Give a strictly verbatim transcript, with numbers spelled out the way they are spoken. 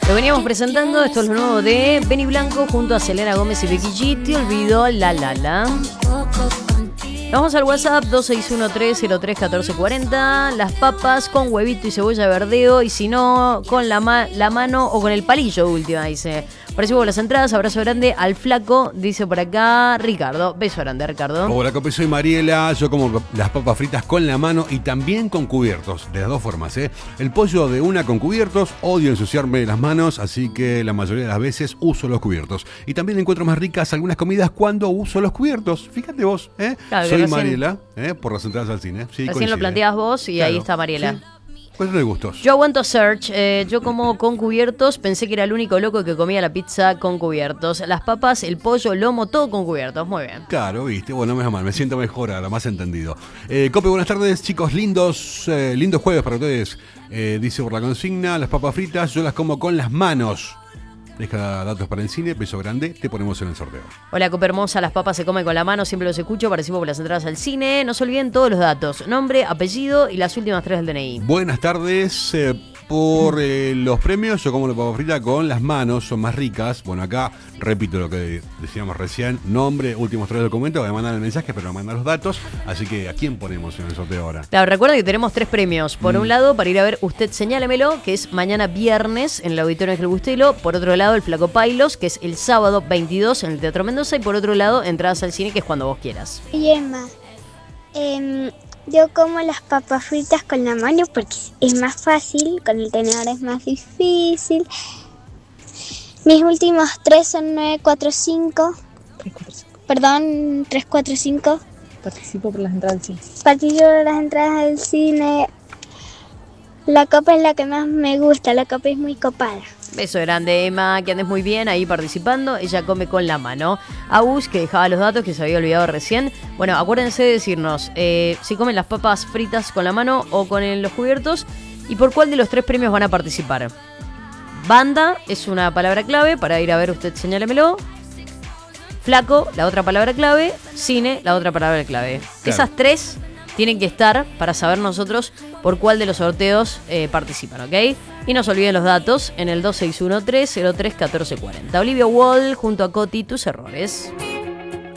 Lo veníamos presentando, esto es lo nuevo de Benny Blanco junto a Selena Gómez y Becky G. Te olvido, la la la. Vamos al WhatsApp dos seis uno tres cero tres uno cuatro cuatro cero. Las papas con huevito y cebolla verdeo, y si no, con la, ma- la mano o con el palillo última, dice. Parecido por las entradas, abrazo grande al flaco, dice por acá Ricardo. Beso grande, Ricardo. Hola, Cope, soy Mariela. Yo como las papas fritas con la mano y también con cubiertos, de las dos formas, ¿eh? El pollo de una con cubiertos, odio ensuciarme las manos, así que la mayoría de las veces uso los cubiertos. Y también encuentro más ricas algunas comidas cuando uso los cubiertos. Fíjate vos, ¿eh? Claro, soy recién, Mariela, ¿eh? Por las entradas al cine. Sí, recién coincide. Lo planteas vos y claro, ahí está Mariela. Sí. Pues no hay gustos. Yo aguanto Search, eh, yo como con cubiertos, pensé que era el único loco que comía la pizza con cubiertos. Las papas, el pollo, el lomo, todo con cubiertos, muy bien. Claro, viste, bueno, menos mal, me siento mejor ahora, más entendido. Eh, Cope, buenas tardes, chicos, lindos, eh, lindos jueves para ustedes. Eh, dice por la consigna, las papas fritas yo las como con las manos. Deja datos para el cine, beso grande, te ponemos en el sorteo. Hola, Copa hermosa, las papas se comen con la mano, siempre los escucho, participo por las entradas al cine. No se olviden todos los datos, nombre, apellido y las últimas tres del D N I. Buenas tardes, eh, por eh, los premios, yo como la papa frita con las manos, son más ricas. Bueno, acá repito lo que decíamos recién, nombre, últimos tres documentos, voy a mandar el mensaje, pero me mandan los datos, así que ¿a quién ponemos en el sorteo ahora? Claro, recuerden que tenemos tres premios. Por mm. un lado, para ir a ver Usted Señálemelo, que es mañana viernes en el Auditorio Ángel Bustelo. Por otro lado, el Flaco Pailos, que es el sábado veintidós en el Teatro Mendoza. Y por otro lado, entradas al cine, que es cuando vos quieras. Y Emma, eh, yo como las papas fritas con la mano porque es más fácil, con el tenedor es más difícil. Mis últimos tres son nueve cuatro cinco. tres cuatro cinco. Perdón, tres cuatro cinco. Participo por las entradas al cine. Participo por las entradas al cine. La copa es la que más me gusta, la copa es muy copada. Beso grande, Emma, que andes muy bien ahí participando. Ella come con la mano. Agus, que dejaba los datos que se había olvidado recién. Bueno, acuérdense de decirnos eh, si comen las papas fritas con la mano o con el, los cubiertos, y por cuál de los tres premios van a participar. Banda es una palabra clave para ir a ver Usted Señálemelo. Flaco, la otra palabra clave. Cine, la otra palabra clave. Claro. Esas tres tienen que estar para saber nosotros por cuál de los sorteos eh, participan, ¿ok? Y no se olviden los datos en el dos seis uno tres cero tres uno cuatro cuatro cero. Olivia Wall junto a Coti, tus errores.